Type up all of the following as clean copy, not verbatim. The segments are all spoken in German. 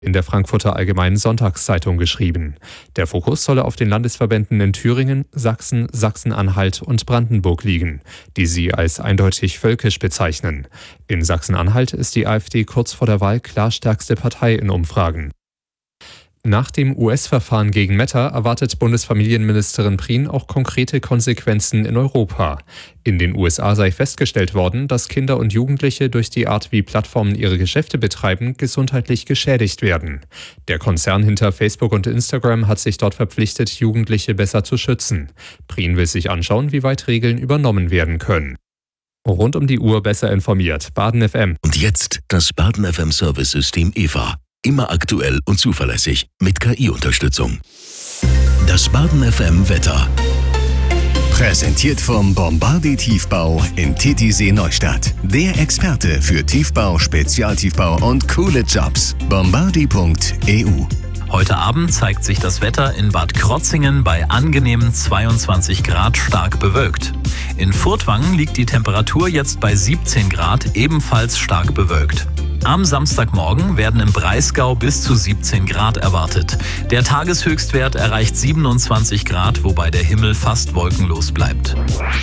in der Frankfurter Allgemeinen Sonntagszeitung geschrieben. Der Fokus solle auf den Landesverbänden in Thüringen, Sachsen, Sachsen-Anhalt und Brandenburg liegen, die sie als eindeutig völkisch bezeichnen. In Sachsen-Anhalt ist die AfD kurz vor der Wahl klar stärkste Partei in Umfragen. Nach dem US-Verfahren gegen Meta erwartet Bundesfamilienministerin Prien auch konkrete Konsequenzen in Europa. In den USA sei festgestellt worden, dass Kinder und Jugendliche durch die Art, wie Plattformen ihre Geschäfte betreiben, gesundheitlich geschädigt werden. Der Konzern hinter Facebook und Instagram hat sich dort verpflichtet, Jugendliche besser zu schützen. Prien will sich anschauen, wie weit Regeln übernommen werden können. Rund um die Uhr besser informiert. Baden FM. Und jetzt das Baden FM Service-System EVA. Immer aktuell und zuverlässig mit KI-Unterstützung. Das Baden FM Wetter. Präsentiert vom Bombardier Tiefbau in Titisee Neustadt. Der Experte für Tiefbau, Spezialtiefbau und coole Jobs. Bombardier.eu. Heute Abend zeigt sich das Wetter in Bad Krotzingen bei angenehmen 22 Grad stark bewölkt. In Furtwangen liegt die Temperatur jetzt bei 17 Grad, ebenfalls stark bewölkt. Am Samstagmorgen werden im Breisgau bis zu 17 Grad erwartet. Der Tageshöchstwert erreicht 27 Grad, wobei der Himmel fast wolkenlos bleibt.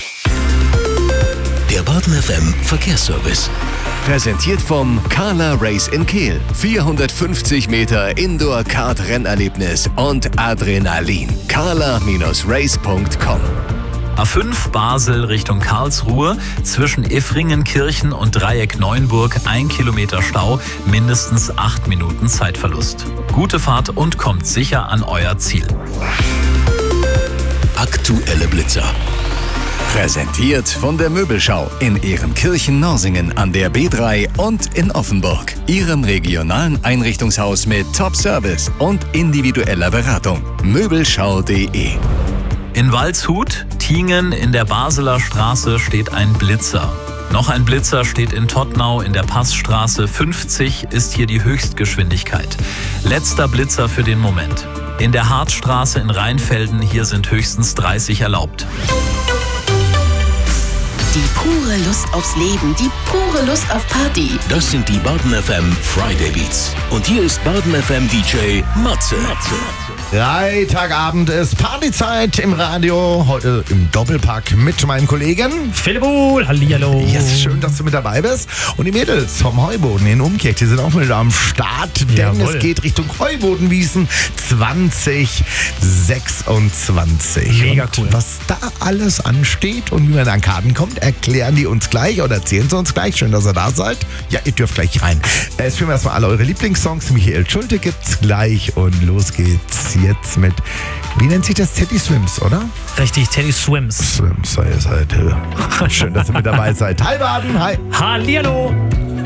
Der Baden FM Verkehrsservice. Präsentiert vom Carla Race in Kehl. 450 Meter Indoor-Kart-Rennerlebnis und Adrenalin. carla-race.com. A5 Basel Richtung Karlsruhe, zwischen Effringenkirchen und Dreieck Neuenburg 1 Kilometer Stau, mindestens 8 Minuten Zeitverlust. Gute Fahrt und kommt sicher an euer Ziel. Aktuelle Blitzer. Präsentiert von der Möbelschau in Ehrenkirchen-Norsingen an der B3 und in Offenburg. Ihrem regionalen Einrichtungshaus mit Top-Service und individueller Beratung. Möbelschau.de. In Waldshut, Tiengen in der Basler Straße steht ein Blitzer. Noch ein Blitzer steht in Tottnau in der Passstraße. 50 ist hier die Höchstgeschwindigkeit. Letzter Blitzer für den Moment. In der Harzstraße in Rheinfelden, hier sind höchstens 30 erlaubt. Die pure Lust aufs Leben, die pure Lust auf Party. Das sind die Baden FM Friday Beats. Und hier ist Baden FM DJ Matze. Freitagabend ist Partyzeit im Radio. Heute im Doppelpack mit meinem Kollegen Philipp Uhl, hallihallo. Yes, schön, dass du mit dabei bist. Und die Mädels vom Heuboden in Umkirch, die sind auch mit am Start. Denn es geht Richtung Heubodenwiesen 2026. Mega cool. Und was da alles ansteht und wie man an Karten kommt, erklären die uns gleich oder erzählen sie uns gleich. Schön, dass ihr da seid. Ja, ihr dürft gleich rein. Jetzt spielen wir erstmal alle eure Lieblingssongs. Michael Schulte gibt's gleich und los geht's jetzt mit, wie nennt sich das? Teddy Swims, oder? Richtig, Teddy Swims. Swims, ihr seid schön, dass ihr mit dabei seid. Hi Baden, hi. Hallihallo.